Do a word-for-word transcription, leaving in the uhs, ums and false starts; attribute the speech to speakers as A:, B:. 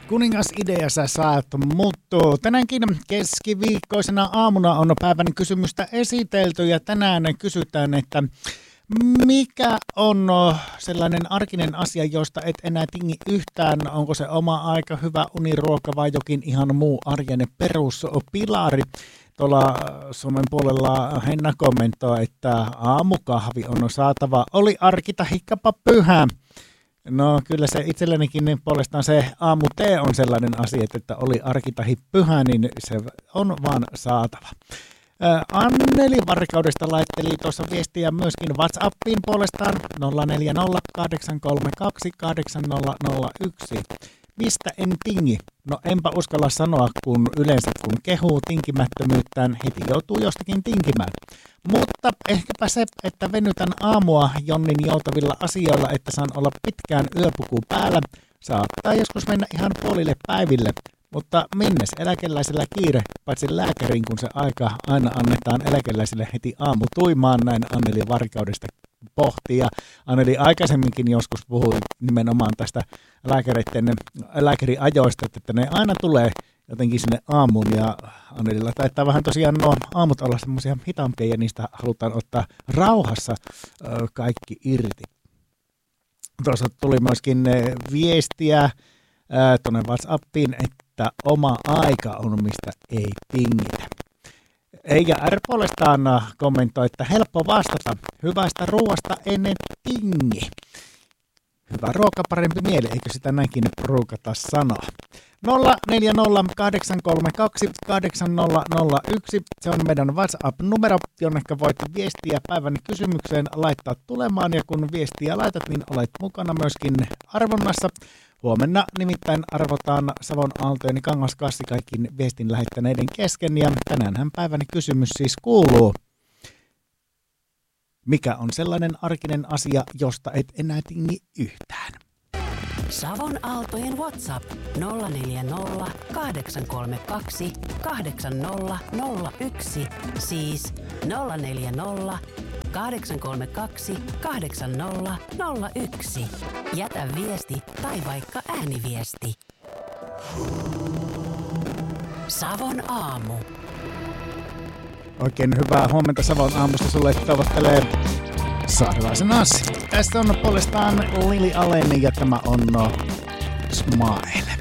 A: Kuningasideassa saat muuttuu. Tänäänkin keskiviikkoisena aamuna on päivän kysymystä esitelty ja tänään kysytään, että mikä on sellainen arkinen asia, josta et enää tingi yhtään? Onko se oma aika, hyvä uniruoka vai jokin ihan muu arjen peruspilari? Tuolla Suomen puolella Henna kommentoi, että aamukahvi on saatava, oli arki tahikkapa pyhä. No kyllä se itsellenikin niin puolestaan se aamutee on sellainen asia, että oli arki tahi pyhä, niin se on vaan saatava. Anneli Varkaudesta laitteli tuossa viestiä myöskin WhatsAppiin puolestaan nolla neljä nolla kahdeksan kolme kaksi kahdeksan nolla nolla yksi. Mistä en tingi? No enpä uskalla sanoa, kun yleensä kun kehuu tinkimättömyyttään, heti joutuu jostakin tinkimään. Mutta ehkäpä se, että venytän aamua Jonnin joutavilla asioilla, että saan olla pitkään yöpuku päällä, saattaa joskus mennä ihan puolille päiville. Mutta minnes eläkeläisellä kiire, paitsi lääkäriin, kun se aika aina annetaan eläkeläisille heti aamu tuimaan, näin Anneli Varkaudesta pohtii. Ja Anneli aikaisemminkin joskus puhui nimenomaan tästä lääkäreiden lääkäriajoista, että ne aina tulee jotenkin sinne aamuun. Ja Annelilla taitaa vähän tosiaan nuo aamut olla semmoisia hitaampia ja niistä halutaan ottaa rauhassa ö, kaikki irti. Tuossa tuli myöskin viestiä tuonne WhatsAppiin, että oma aika on mistä ei tingitä. Eikä R puolestaan kommentoi, että helppo vastata, hyvästä ruoasta ennen tingi. Hyvä ruoka, parempi mieli, eikö sitä näinkin ruukata sanoa? nolla neljä nolla kahdeksan kolme kaksi kahdeksan nolla nolla yksi, se on meidän WhatsApp-numero, jonne voit viestiä päivän kysymykseen laittaa tulemaan, ja kun viestiä laitat, niin olet mukana myöskin arvonnassa. Huomenna nimittäin arvotaan Savon Aaltojen ja Kangaskassi kaikkiin viestin lähettäneiden kesken, ja tänäänhän päivän kysymys siis kuuluu: mikä on sellainen arkinen asia, josta et enää tingi yhtään?
B: Savon Aaltojen WhatsApp nolla neljä nolla kahdeksan kolme kaksi kahdeksan nolla nolla yksi, siis nolla neljä nolla kahdeksan kolme kaksi kahdeksan nolla nolla yksi. Jätä viesti tai vaikka ääniviesti. Savon aamu.
A: Oikein hyvää huomenta Savon aamusta sulle toivottelee Saarelaisen Assi. Tässä on puolestaan Lily Allen ja tämä on Smile.